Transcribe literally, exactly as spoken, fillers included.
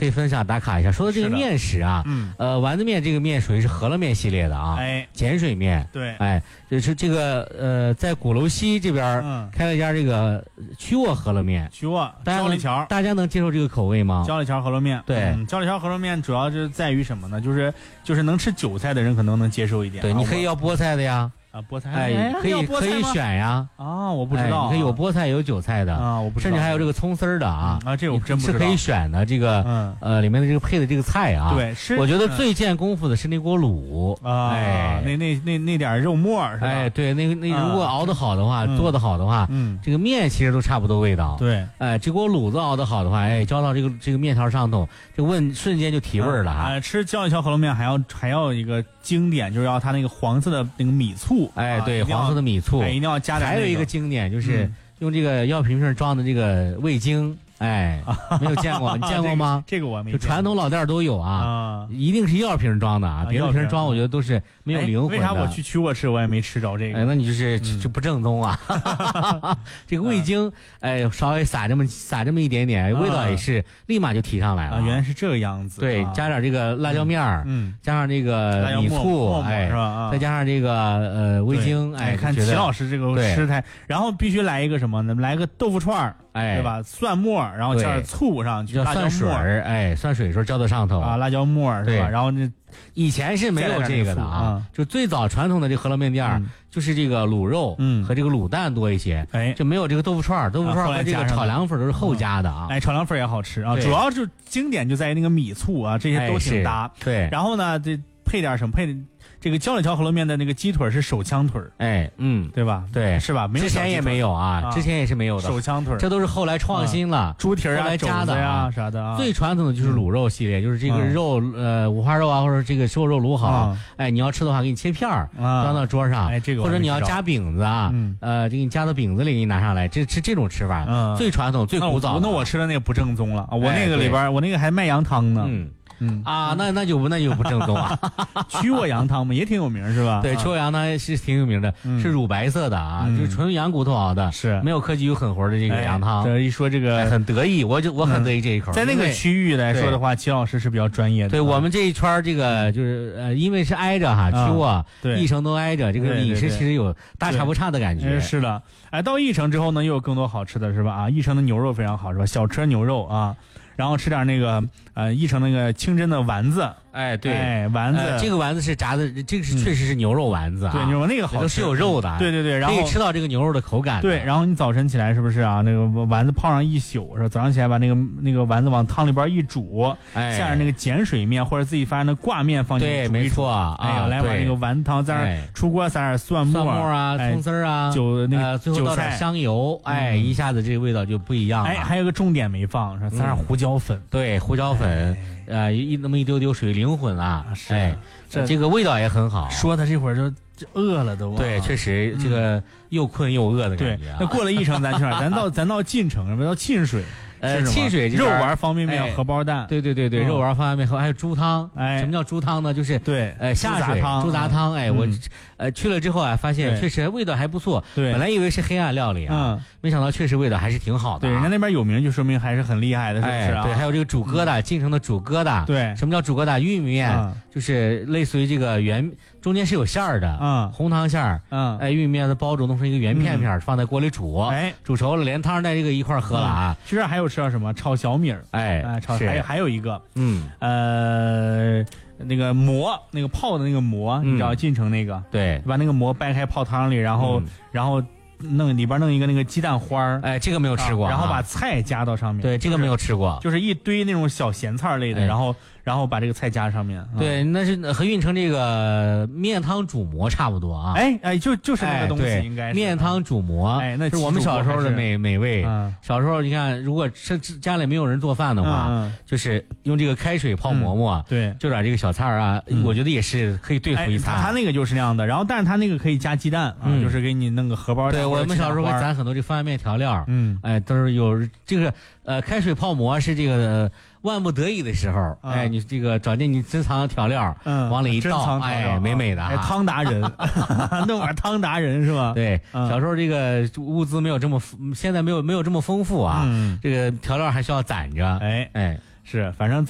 可以分享打卡一下。说的这个面食啊， 嗯， 呃，丸子面这个面属于是饸饹面系列的啊， 哎， 碱水面， 对， 哎，就是这个呃，在鼓楼西这边、嗯、开了一家这个曲沃饸饹面， 曲沃焦里桥， 大家能接受这个口味吗？ 焦里桥饸饹面， 对， 嗯、焦里桥饸饹面主要就是在于什么呢？就是就是能吃韭菜的人可能能接受一点， 对，你可以要菠菜的呀。 啊，菠菜， 哎，可以可以选呀。 啊，我不知道、啊哎，你可以有菠菜有韭菜的啊，我不知道， 甚至还有这个葱丝儿的啊、 嗯、啊，这我真不知道， 是可以选的。这个、嗯、呃，里面的这个配的这个菜啊， 对，是我觉得最见功夫的是那锅卤啊， 哎， 那那那那点肉末是吧？ 哎，对，那那如果熬得好的话， 嗯、 做得好的话， 嗯， 这个面其实都差不多味道。 对， 哎，这锅卤子熬得好的话，哎，浇到这个这个面条上头，就问瞬间就提味儿了哈。 哎、嗯，吃焦里桥饸饹面还要还要一个经典，就是要它那个黄色的那个米醋。 哎，对，黄。黄色的米醋， 哎，一定要加点、那个。还有一个经典就是用这个药瓶瓶装的这个味精，哎，没有见过，你见过吗？ 这个、这个我没见过。 就传统老店都有啊，啊一定是药瓶装的啊，别的瓶装我觉得都是没有灵魂的。 为啥我去曲沃吃我也没吃着这个？ 哎，那你就是就不正宗啊。这个味精，哎，稍微撒这么撒这么一点点，味道也是立马就提上来了。 啊，原来是这个样子。 对，加点这个辣椒面儿， 嗯， 加上这个米醋，哎， 是吧？ 再加上这个呃味精，哎， 看齐老师这个吃台，然后必须来一个什么呢？来个豆腐串儿， 哎， 对吧？蒜末，然后加点醋上去， 叫蒜水儿，哎，蒜水时候浇到上头啊，辣椒末是吧？然后这以前是没有这个的啊，就最早传统的这饸饹面店就是这个卤肉和这个卤蛋多一些， 哎， 就没有这个豆腐串，豆腐串和这个炒凉粉都是后加的啊， 哎，炒凉粉也好吃啊，主要是经典就在于那个米醋啊，这些都挺搭， 对， 然后呢，这配点什么配？这个焦里桥饸饹面的那个鸡腿是手枪腿， 哎，嗯， 对吧？ 对， 是吧？没有之前也没有啊，之前也是没有的手枪腿， 这都是后来创新了， 猪蹄啊、 加的呀啥的啊。 最传统的就是卤肉系列，就是这个肉呃五花肉啊，或者这个瘦肉卤好，哎，你要吃的话给你切片儿端到桌上， 哎，这个或者你要加饼子啊，呃，给你加到饼子里给你拿上来，这是这种吃法，最传统最古早。 那我吃的那个不正宗了，我那个里边我那个还卖羊汤呢。 嗯。嗯啊，那那就不那就不正宗啊！ 曲沃羊汤嘛，也挺有名是吧？ 对，曲沃羊汤是挺有名的，是乳白色的啊，就是纯羊骨头熬的， 是没有科技与狠活的这个羊汤。 这一说这个很得意，我就我很得意这一口。 在那个区域来说的话，齐老师是比较专业的。 对我们这一圈这个就是呃，因为是挨着哈，曲沃、义城都挨着，这个饮食其实有大差不差的感觉。 是的，哎，到义城之后呢，又有更多好吃的是吧？啊，义城的牛肉非常好是吧？小车牛肉啊。然后吃点那个呃，义城那个清真的丸子， 哎，对， 哎，丸子、 呃，这个丸子是炸的，这个是确实是牛肉丸子啊， 对，牛肉那个好吃， 是有肉的， 对对对，然后可以吃到这个牛肉的口感， 对，然后你早晨起来是不是啊？那个丸子泡上一宿是吧？早上起来把那个那个丸子往汤里边一煮， 哎， 下点那个碱水面或者自己发的挂面放进去， 对，没错啊， 哎呀，来把那个丸子汤在那出锅撒点蒜末啊、葱丝啊， 韭那个最后倒点香油，哎，一下子这个味道就不一样了。 哎，还有个重点没放是撒点胡椒粉， 对，胡椒粉。呃，一那么一丢丢水灵魂啊，哎，这这个味道也很好。 说他这会儿就饿了都。 对，确实这个又困又饿的感觉。 那过了义城咱去哪儿？咱到咱到晋城，到沁水。 呃，沁水肉丸方便面、荷包蛋， 对对对对，肉丸方便面和还有猪汤。 哎， 什么叫猪汤呢？就是对， 呃，下水猪杂汤。哎，我呃去了之后啊，发现确实味道还不错。 对， 本来以为是黑暗料理啊，没想到确实味道还是挺好的。 对，人家那边有名，就说明还是很厉害的，是不是？ 对，还有这个煮疙瘩，晋城的煮疙瘩。 对， 什么叫煮疙瘩？玉米面就是类似于这个圆，中间是有馅儿的，嗯，红糖馅儿，嗯，哎，玉米面的包煮弄成一个圆片片，放在锅里煮，哎，煮熟了连汤带这个一块喝了啊。 其实还有吃到什么炒小米儿， 哎， 炒还有还有一个， 嗯， 呃，那个馍，那个泡的那个馍，你知道晋城那个， 对， 把那个馍掰开泡汤里，然后然后。弄里边弄一个那个鸡蛋花， 哎，这个没有吃过， 然后把菜加到上面， 对，这个没有吃过， 就是一堆那种小咸菜类的，然后然后把这个菜加上面， 对，那是和运城这个面汤煮馍差不多啊， 哎哎，就就是那个东西，应该是面汤煮馍， 哎，那是我们小时候的美美味。小时候你看，如果是家里没有人做饭的话，就是用这个开水泡馍馍， 对， 就点这个小菜啊，我觉得也是可以对付一餐。 他那个就是那样的，然后但是他那个可以加鸡蛋啊，就是给你弄个荷包蛋。 对，我们小时候会攒很多这方便面调料， 嗯， 哎，都是有这个呃开水泡馍是这个万不得已的时候，哎，你这个找见你珍藏的调料，嗯，往里一倒，哎，美美的， 哎，汤达人，弄碗汤达人是吧？ 对，小时候这个物资没有这么，现在没有没有这么丰富啊，这个调料还需要攒着， 哎哎，是，反正。